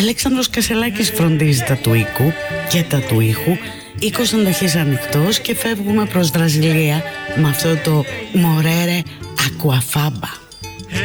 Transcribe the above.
Αλέξανδρος Κασελάκης φροντίζει τα του οίκου και τα του ήχου. Οίκος Αντοχής ανοιχτός και φεύγουμε προς Βραζιλία με αυτό το Μορέρε Ακουαφάμπα.